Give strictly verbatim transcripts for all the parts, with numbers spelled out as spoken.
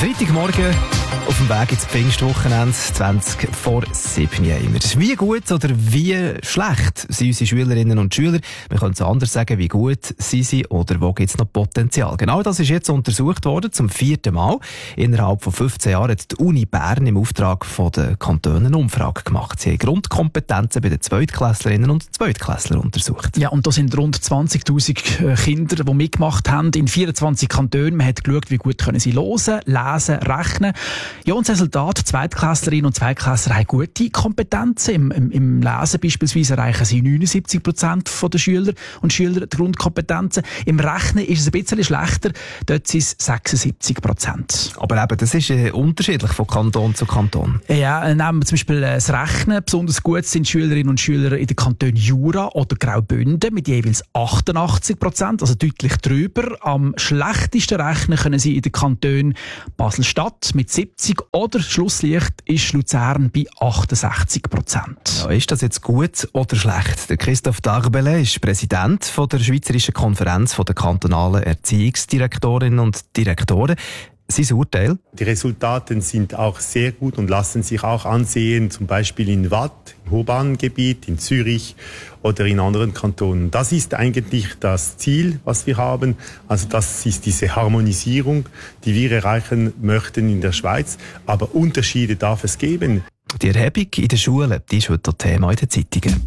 Freitagmorgen auf dem Weg ins Pfingstwochenende, zwanzig vor sieben haben wir. Wie gut oder wie schlecht sind unsere Schülerinnen und Schüler? Wir können es anders sagen, wie gut sind sie oder wo gibt es noch Potenzial? Genau das ist jetzt untersucht worden, zum vierten Mal. Innerhalb von fünfzehn Jahren hat die Uni Bern im Auftrag der Kantone eine Umfrage gemacht. Sie haben Grundkompetenzen bei den Zweitklässlerinnen und Zweitklässlern untersucht. Ja, und da sind rund zwanzigtausend Kinder, die mitgemacht haben, in vierundzwanzig Kantonen. Man hat geschaut, wie gut können sie hören, lesen, rechnen. Ja, und das Resultat, Zweitklässlerinnen und Zweitklässler haben gute Kompetenzen. Im, im, im Lesen beispielsweise erreichen sie neunundsiebzig Prozent der Schüler und Schüler die Grundkompetenzen. Im Rechnen ist es ein bisschen schlechter, dort sind es sechsundsiebzig Prozent. Aber eben, das ist äh, unterschiedlich von Kanton zu Kanton. Ja, nehmen wir zum Beispiel äh, das Rechnen. Besonders gut sind Schülerinnen und Schüler in den Kantonen Jura oder Graubünden mit jeweils achtundachtzig Prozent, also deutlich drüber. Am schlechtesten rechnen können sie in den Kantonen Basel-Stadt mit siebzig oder Schlusslicht ist Luzern bei achtundsechzig Prozent. Ja, ist das jetzt gut oder schlecht? Der Christoph Darbele ist Präsident von der Schweizerischen Konferenz der kantonalen Erziehungsdirektorinnen und Direktoren. Sein Urteil? Die Resultate sind auch sehr gut und lassen sich auch ansehen, zum Beispiel in Waadt, im Urbanengebiet, in Zürich oder in anderen Kantonen. Das ist eigentlich das Ziel, was wir haben. Also das ist diese Harmonisierung, die wir erreichen möchten in der Schweiz. Aber Unterschiede darf es geben. Die Erhebung in den Schulen, die ist heute Thema in den Zeitungen.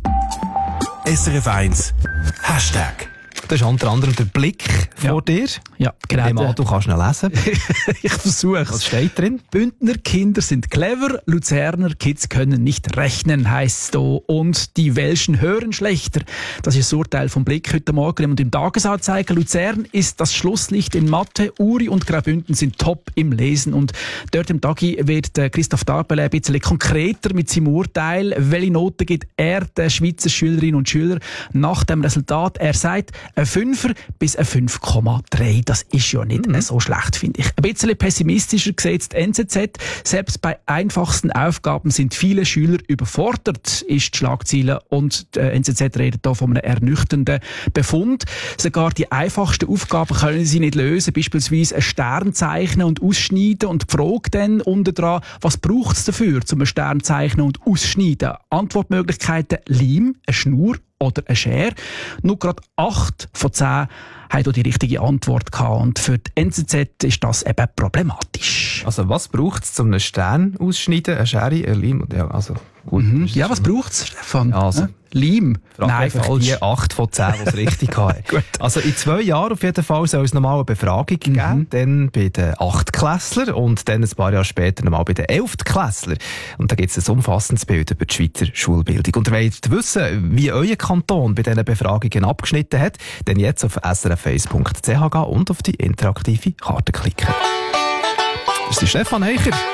S R F eins Hashtag. Das ist unter anderem der Blick vor ja. dir. Ja, genau. Mal, du kannst ihn lesen. Ich versuche es. Was steht drin? Bündner Kinder sind clever, Luzerner Kids können nicht rechnen, heisst es da. Und die Welschen hören schlechter. Das ist das Urteil vom Blick heute Morgen. Und im Tagesanzeiger, Luzern ist das Schlusslicht in Mathe, Uri und Graubünden sind top im Lesen. Und dort im Tagi wird Christoph Darbele ein bisschen konkreter mit seinem Urteil. Welche Noten gibt er den Schweizer Schülerinnen und Schülern nach dem Resultat? Er sagt, ein Fünfer bis ein fünf Komma drei. Das ist ja nicht mhm. so schlecht, finde ich. Ein bisschen pessimistischer sieht die N Z Z. Selbst bei einfachsten Aufgaben sind viele Schüler überfordert, ist die Schlagzeile. Und die N Z Z redet hier von einem ernüchternden Befund. Sogar die einfachsten Aufgaben können sie nicht lösen. Beispielsweise ein Stern zeichnen und ausschneiden. Und die Frage dann unten dran, was braucht es dafür, um einen Stern zeichnen und ausschneiden? Antwortmöglichkeiten: Leim, eine Schnur oder eine Schere. Nur gerade acht von zehn haben die richtige Antwort gehabt. Und für die N Z Z ist das eben problematisch. Also was braucht es, um einen Stern auszuschneiden? Eine Schere, ein Leim? Ja, also gut. Mhm. Ja, was braucht es, Stefan? Ja, also, ja? Leim? Nein, falsch. Die acht von zehn, die es richtig haben. Also in zwei Jahren auf jeden Fall soll es nochmal eine Befragung mhm. geben. Dann bei den Achtklässlern und dann ein paar Jahre später nochmal bei den Elftklässlern. Und da gibt es ein umfassendes Bild über die Schweizer Schulbildung. Und ihr wollt wissen, wie euer Kanton bei diesen Befragungen abgeschnitten hat, dann jetzt auf s r f eins punkt c h gehen und auf die interaktive Karte klicken. Das ist Stefan Eicher.